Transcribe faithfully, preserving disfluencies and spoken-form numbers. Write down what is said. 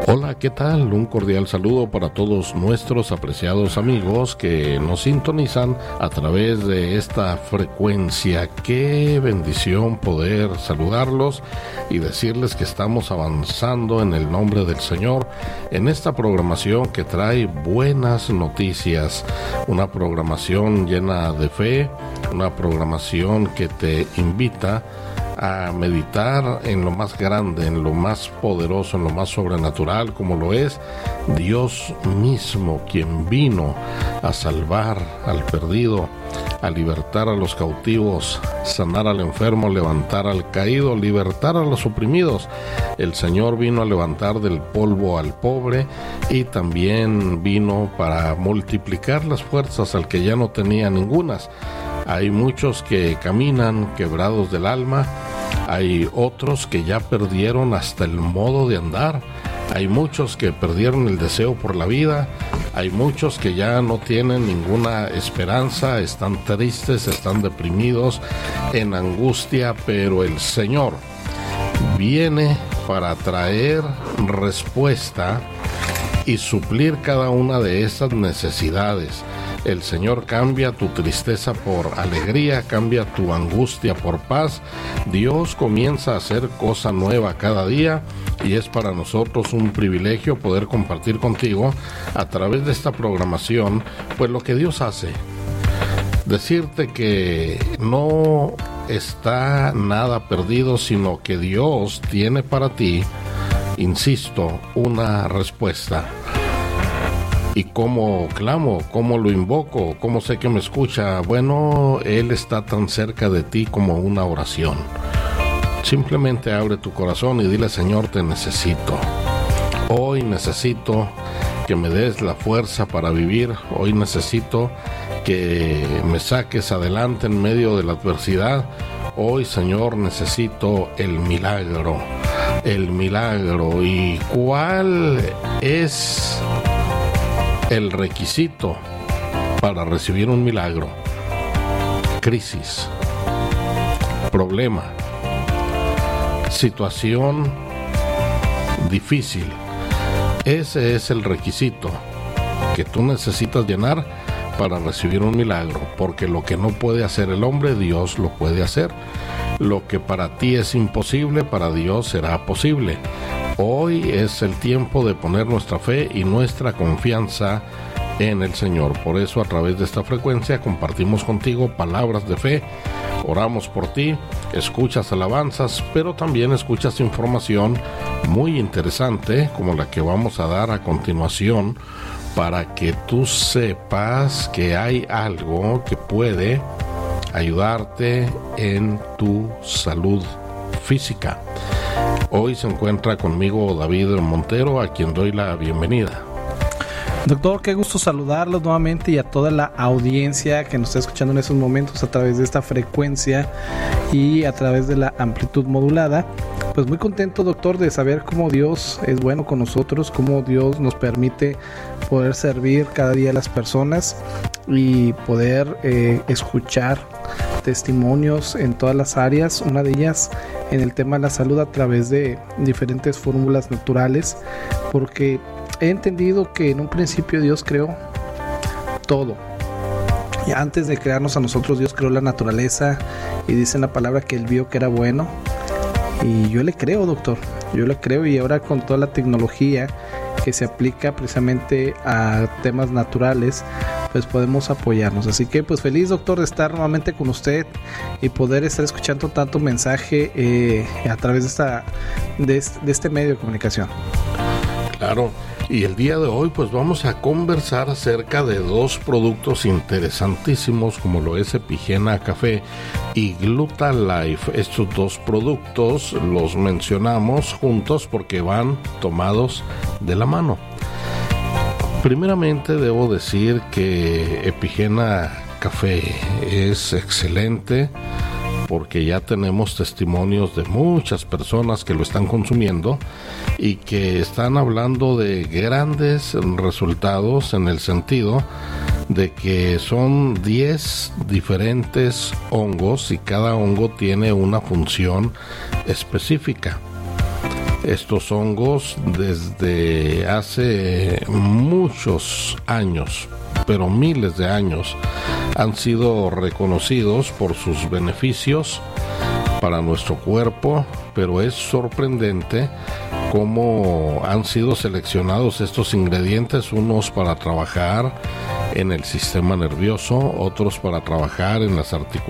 Hola, ¿qué tal? Un cordial saludo para todos nuestros apreciados amigos que nos sintonizan a través de esta frecuencia. Qué bendición poder saludarlos y decirles que estamos avanzando en el nombre del Señor en esta programación que trae buenas noticias, una programación llena de fe, una programación que te invita a meditar en lo más grande, en lo más poderoso, en lo más sobrenatural, como lo es Dios mismo, quien vino a salvar al perdido, a libertar a los cautivos, sanar al enfermo, levantar al caído, libertar a los oprimidos. El Señor vino a levantar del polvo al pobre y también vino para multiplicar las fuerzas al que ya no tenía ningunas. Hay muchos que caminan quebrados del alma, hay otros que ya perdieron hasta el modo de andar, hay muchos que perdieron el deseo por la vida, hay muchos que ya no tienen ninguna esperanza, están tristes, están deprimidos, en angustia, pero el Señor viene para traer respuesta y suplir cada una de esas necesidades. El Señor cambia tu tristeza por alegría, cambia tu angustia por paz. Dios comienza a hacer cosa nueva cada día y es para nosotros un privilegio poder compartir contigo a través de esta programación pues lo que Dios hace. Decirte que no está nada perdido, sino que Dios tiene para ti, insisto, una respuesta. ¿Y cómo clamo? ¿Cómo lo invoco? ¿Cómo sé que me escucha? Bueno, Él está tan cerca de ti como una oración. Simplemente abre tu corazón y dile: Señor, te necesito. Hoy necesito que me des la fuerza para vivir. Hoy necesito que me saques adelante en medio de la adversidad. Hoy, Señor, necesito el milagro. El milagro. ¿Y cuál es el requisito para recibir un milagro? Crisis, problema, situación difícil. Ese es el requisito que tú necesitas llenar para recibir un milagro, porque lo que no puede hacer el hombre, Dios lo puede hacer. Lo que para ti es imposible, para Dios será posible. Hoy es el tiempo de poner nuestra fe y nuestra confianza en el Señor. Por eso, a través de esta frecuencia compartimos contigo palabras de fe, oramos por ti, escuchas alabanzas, pero también escuchas información muy interesante como la que vamos a dar a continuación, para que tú sepas que hay algo que puede ayudarte en tu salud física. Hoy se encuentra conmigo David Montero, a quien doy la bienvenida. Doctor, qué gusto saludarlos nuevamente y a toda la audiencia que nos está escuchando en estos momentos a través de esta frecuencia y a través de la amplitud modulada. Pues muy contento, doctor, de saber cómo Dios es bueno con nosotros, cómo Dios nos permite poder servir cada día a las personas y poder eh, escuchar testimonios en todas las áreas, una de ellas en el tema de la salud a través de diferentes fórmulas naturales, porque he entendido que en un principio Dios creó todo. Y antes de crearnos a nosotros, Dios creó la naturaleza y dice en la palabra que Él vio que era bueno. Y yo le creo, doctor, yo le creo, y ahora con toda la tecnología que se aplica precisamente a temas naturales, pues podemos apoyarnos. Así que pues feliz, doctor, de estar nuevamente con usted y poder estar escuchando tanto mensaje eh, a través de, esta, de, este, de este medio de comunicación. Claro, y el día de hoy pues vamos a conversar acerca de dos productos interesantísimos como lo es Epigena Café y Gluta Life. Estos dos productos los mencionamos juntos porque van tomados de la mano. Primeramente debo decir que Epigena Café es excelente, porque ya tenemos testimonios de muchas personas que lo están consumiendo y que están hablando de grandes resultados, en el sentido de que son diez diferentes hongos y cada hongo tiene una función específica. Estos hongos desde hace muchos años, pero miles de años, han sido reconocidos por sus beneficios para nuestro cuerpo, pero es sorprendente cómo han sido seleccionados estos ingredientes, unos para trabajar en el sistema nervioso, otros para trabajar en las articulaciones